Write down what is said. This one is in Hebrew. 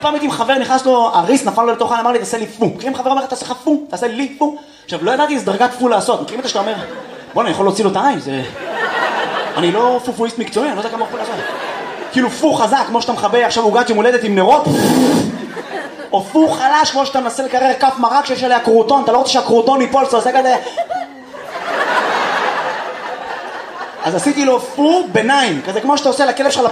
פעם הייתי עם חבר, נכנס לו, הריס נפל לו לתוך העין, אמר לי, תעשה לי פו. מכירים חבר אומר, תעשה לך פו, תעשה לי פו. עכשיו, לא ידעתי איזה דרגת פו לעשות. מכירים את שאתה אומר, בוא, אני יכול להוציא לו את העין, זה... אני לא פופואיסט מקצועי, אני לא יודע כמה יכול לעשות. כאילו פו חזק, כמו שאתה מחבא עכשיו עוגת יום הולדת עם נרות, או פו חלש, כמו שאתה מנסה לקרר כף מרק שיש עליה קרוטון, אתה לא רוצה שהקרוטון ייפול, אתה עושה כזה... אז עשיתי לו פו ביניים, כזה כמו שאתה עושה לכלב שלך